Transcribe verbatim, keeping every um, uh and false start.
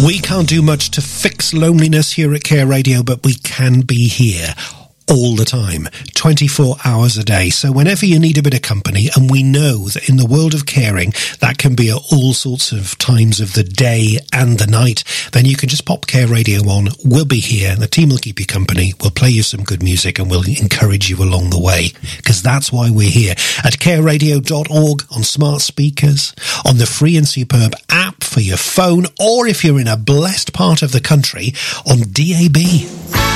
We can't do much to fix loneliness here at Care Radio, but we can be here all the time, twenty-four hours a day. So whenever you need a bit of company, and we know that in the world of caring, that can be at all sorts of times of the day and the night, then you can just pop Care Radio on. We'll be here. The team will keep you company. We'll play you some good music and we'll encourage you along the way, because that's why we're here at care radio dot org, on smart speakers, on the free and superb app for your phone, or if you're in a blessed part of the country, on D A B.